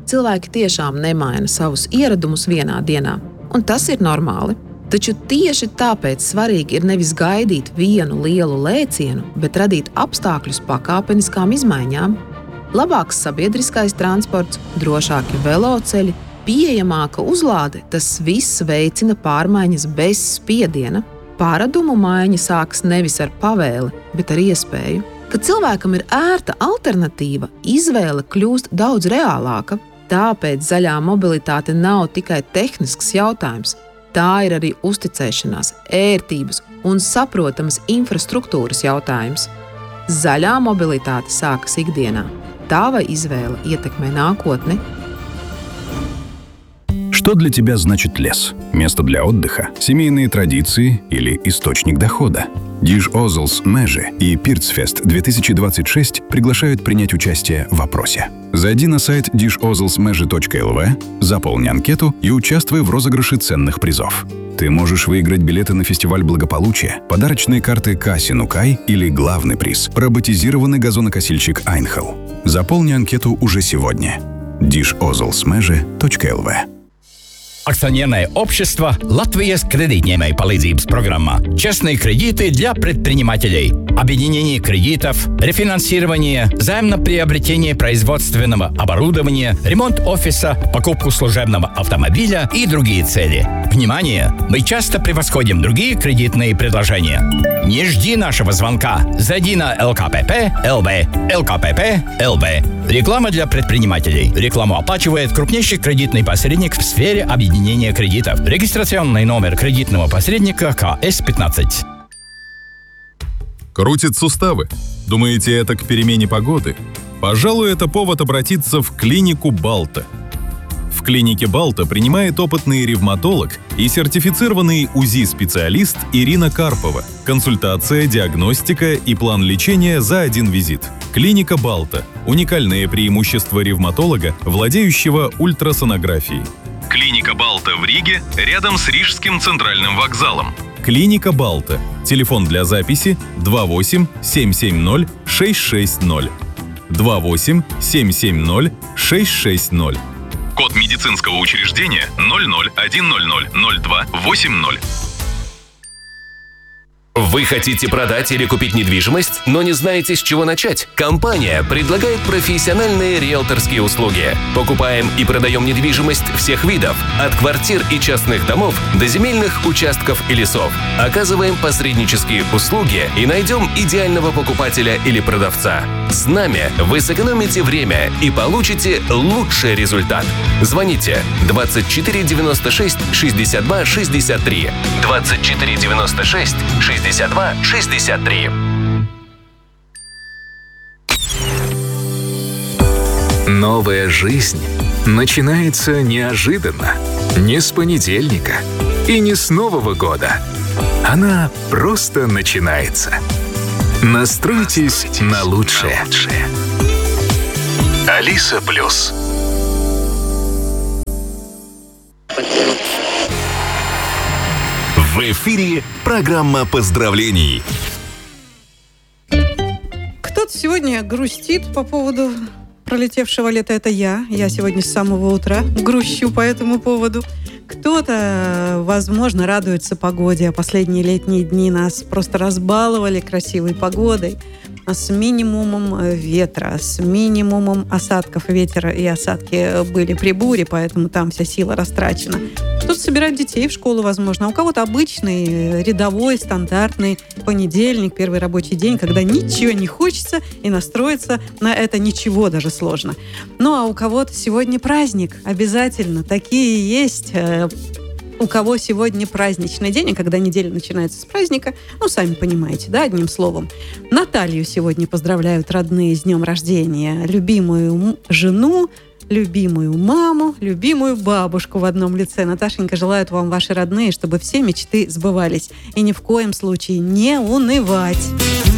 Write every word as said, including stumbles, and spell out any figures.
Cilvēki tiešām nemaina savus ieradumus vienā dienā, un tas ir normāli. Taču tieši tāpēc svarīgi ir nevis gaidīt vienu lielu lēcienu, bet radīt apstākļus pakāpeniskām izmaiņām. Labāks sabiedriskais transports, drošāki veloceļi, pieejamāka uzlāde – tas viss veicina pārmaiņas bez spiediena. Pārādumu maiņa sākas nevis ar pavēli, bet ar iespēju. Kad cilvēkam ir ērta alternatīva, izvēle kļūst daudz reālāka. Tāpēc zaļā mobilitāte nav tikai tehnisks jautājums. Tā ir arī uzticēšanās, ērtības un saprotamas infrastruktūras jautājums. Zaļā mobilitāte sākas ikdienā. Tava izvēle ietekmē nākotni. Что для тебя значит лес? Место для отдыха, семейные традиции или источник дохода? Диж Озлс Межи и Пирцфест две тысячи двадцать шесть приглашают принять участие в опросе. Зайди на сайт диш озлс межи точка эл ви, заполни анкету и участвуй в розыгрыше ценных призов. Ты можешь выиграть билеты на фестиваль благополучия, подарочные карты Касинукай или главный приз – роботизированный газонокосильщик Айнхел. Заполни анкету уже сегодня. диш озлс межи точка эл ви. Акционерное общество «Латвijas кредитņēmēju palīdzības программа. Честные кредиты для предпринимателей. Объединение кредитов, рефинансирование, займ на приобретение производственного оборудования, ремонт офиса, покупку служебного автомобиля и другие цели. Внимание! Мы часто превосходим другие кредитные предложения. Не жди нашего звонка. Зайди на эл ка пэ пэ точка эл ви. эл ка пэ пэ точка эл ви. Реклама для предпринимателей. Рекламу оплачивает крупнейший кредитный посредник в сфере объединения кредитов. Регистрационный номер кредитного посредника ка эс пятнадцать. Крутит суставы? Думаете, это к перемене погоды? Пожалуй, это повод обратиться в клинику Балта. В клинике Балта принимает опытный ревматолог и сертифицированный УЗИ-специалист Ирина Карпова. Консультация, диагностика и план лечения за один визит. Клиника Балта – уникальное преимущество ревматолога, владеющего ультрасонографией. Клиника Балта в Риге, рядом с Рижским центральным вокзалом. Клиника Балта. Телефон для записи два восемь семь семь ноль шесть шесть ноль. два восемь семь семь ноль шесть шесть ноль. Код медицинского учреждения ноль ноль один ноль ноль ноль два восемь ноль. Вы хотите продать или купить недвижимость, но не знаете, с чего начать? Компания предлагает профессиональные риэлторские услуги. Покупаем и продаем недвижимость всех видов, от квартир и частных домов до земельных участков и лесов. Оказываем посреднические услуги и найдем идеального покупателя или продавца. С нами вы сэкономите время и получите лучший результат. Звоните двадцать четыре девяносто шесть шестьдесят два шестьдесят три. двадцать четыре девяносто шесть шестьдесят два шестьдесят три. Новая жизнь начинается неожиданно. Не с понедельника и не с Нового года. Она просто начинается. Настройтесь на лучшее. Алиса Плюс. В эфире программа поздравлений. Кто-то сегодня грустит по поводу пролетевшего лета. Это я. Я сегодня с самого утра грущу по этому поводу. Кто-то, возможно, радуется погоде. А последние летние дни нас просто разбаловали красивой погодой. С минимумом ветра, с минимумом осадков. Ветер и осадки были при буре, поэтому там вся сила растрачена. Кто-то собирает детей в школу, возможно. А у кого-то обычный, рядовой, стандартный понедельник, первый рабочий день, когда ничего не хочется, и настроиться на это ничего даже сложно. Ну, а у кого-то сегодня праздник. Обязательно. Такие есть. У кого сегодня праздничный день, а когда неделя начинается с праздника, ну, сами понимаете, да, одним словом. Наталью сегодня поздравляют родные с днем рождения, любимую жену, любимую маму, любимую бабушку в одном лице. Наташенька, желают вам ваши родные, чтобы все мечты сбывались. И ни в коем случае не унывать.